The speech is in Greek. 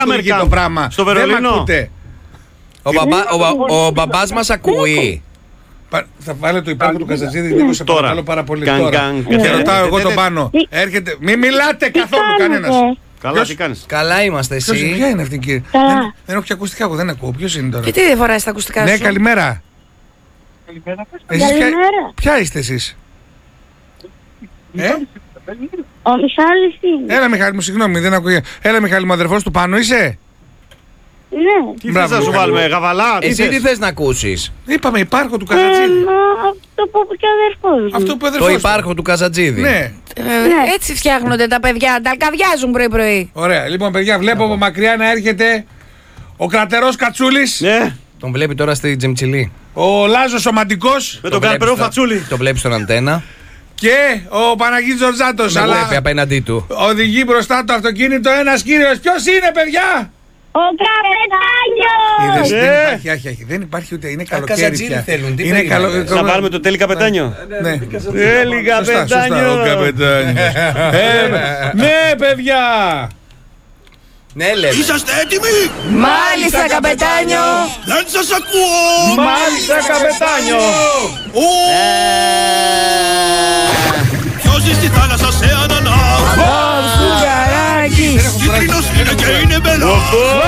λειτουργεί το πράγμα. Στο Δεν Βερολίνο. μ' ακούτε. Ο μπαμπάς μας ακούει. Θα βάλε το υπάρχον του Καζατζίδη λίγο, σε παρακαλώ πάρα πολύ. Τώρα. Και ρωτάω εγώ τον Πάνο. Έρχεται. Μην μιλάτε καθόλου κανένας. Καλά, τι κάνεις? Καλά είμαστε, εσύ. Ποια είναι αυτή, κύριε? Δεν έχω και ακουστικά, εγώ δεν ακούω. Ποιος είναι τώρα? Και τι δεν φοράς τα ακουστικά Ναι, σου? καλημέρα. Εσείς ποια είστε εσείς? Ο Μιχάλης είναι. Έλα Μιχάλη μου, συγγνώμη, δεν ακούω. Έλα Μιχάλη μου, αδερφός του Πάνου είσαι? Ναι. Τι θες Μπράβο, να σου Μιχάλη. βάλουμε, γαβαλά, Εσύ τι θες να ακούσεις? Είπαμε υπάρχο του Καζατζίδη. Αυτό που είπε και ο αδερφός μου. Αυτό που Το αδερφός του. υπάρχο του Καζατζίδη. Ναι. Έτσι φτιάχνονται τα παιδιά, τα αλκαδιάζουν πρωί-πρωί. Ωραία. Λοιπόν, παιδιά, βλέπω από μακριά να έρχεται ο κρατερός Κατσούλης, Ναι, Τον βλέπει τώρα στη Τζεμτσιλή. ο Λάζος ο Μαντικός με τον καρπερό φατσούλι. Το βλέπει στον αντένα. και ο Παναγίτης Ζορζάτος. Με Αλλά βλέπει απέναντί του. οδηγεί μπροστά το αυτοκίνητο ένας κύριος. Ποιος είναι, παιδιά? Ο Καπετάνιος! Είδες, Ναι. δεν υπάρχει, όχι, δεν υπάρχει ούτε, είναι καλοκαίρι Καζατζίδι πια. θέλουν, τι Είναι περιμένεις? Να βάλουμε το τέλει καπετάνιο. Ναι. Τέλει Σωστά, σωστά, καπετάνιο. ο καπετάνιος. Ναι, παιδιά. Ναι, λέμε. Είσαστε έτοιμοι! Μάλιστα, καπετάνιο! Δεν σας ακούω! Μάλιστα, καπετάνιο. Ποιος ζει στη θάλασσα σε ανανά! Φουγαράκι! Κίτρινος είναι και είναι μπελός!